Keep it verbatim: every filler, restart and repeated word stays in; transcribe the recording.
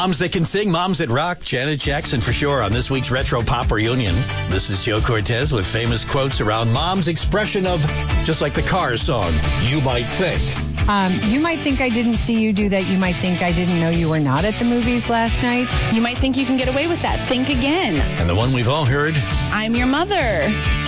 Moms that can sing, moms that rock. Janet Jackson for sure on this week's Retro Pop Reunion. This is Joe Cortez with famous quotes around mom's expression of, just like the Cars song, you might think. Um, you might think I didn't see you do that. You might think I didn't know you were not at the movies last night. You might think you can get away with that. Think again. And the one we've all heard. I'm your mother.